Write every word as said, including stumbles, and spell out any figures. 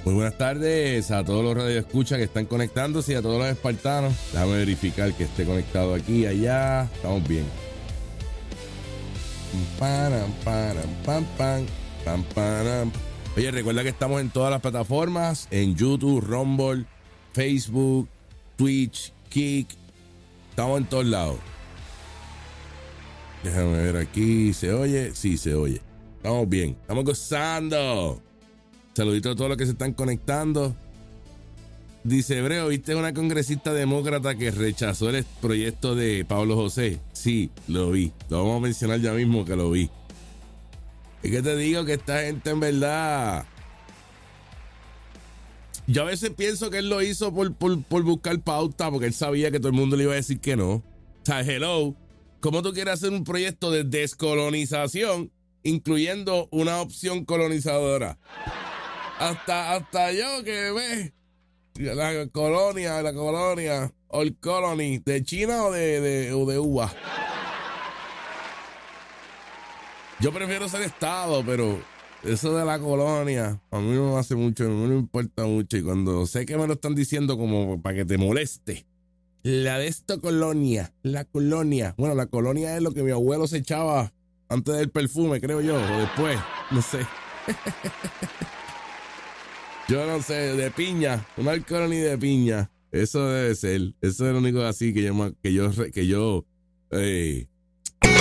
Muy buenas tardes a todos los radioescuchas que están conectándose y a todos los espartanos. Déjame verificar que esté conectado aquí, allá. Estamos bien. Pam, pam, pam, pam, pam, pam. Oye, recuerda que estamos en todas las plataformas, en YouTube, Rumble, Facebook, Twitch, Kick. Estamos en todos lados. Déjame ver aquí. ¿Se oye? Sí, se oye. Estamos bien. Estamos gozando. Saluditos a todos los que se están conectando. Dice Hebreo, ¿viste una congresista demócrata que rechazó el proyecto de Pablo José? Sí, lo vi. Lo vamos a mencionar ya mismo que lo vi. Es que te digo que esta gente en verdad... Yo a veces pienso que él lo hizo por, por, por buscar pauta, porque él sabía que todo el mundo le iba a decir que no. O sea, hello, ¿cómo tú quieres hacer un proyecto de descolonización, incluyendo una opción colonizadora? Hasta, hasta yo que ve la colonia, la colonia, o el colony, ¿de China o de, de, o de Cuba? Yo prefiero ser Estado, pero eso de la colonia, a mí no me hace mucho, no me importa mucho. Y cuando sé que me lo están diciendo como para que te moleste, la de esta colonia, la colonia. Bueno, la colonia es lo que mi abuelo se echaba antes del perfume, creo yo, o después, no sé. Yo no sé, de piña, un alcohol ni de piña. Eso debe ser. Eso es lo único así que yo, que yo, que yo, eh,